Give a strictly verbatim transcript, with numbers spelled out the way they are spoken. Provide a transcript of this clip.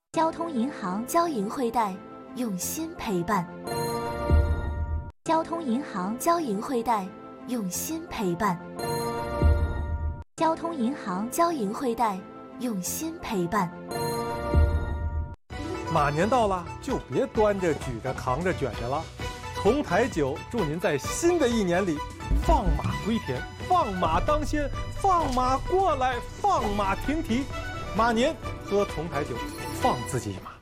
交通银行交银惠贷，用心陪伴。交通银行交银惠贷，用心陪伴。交通银行交银惠贷，用心陪伴。 马年到了，就别端着、举着、扛着、卷着了。同台酒祝您在新的一年里，放马归田，放马当先，放马过来，放马停蹄。马年喝同台酒，放自己一马。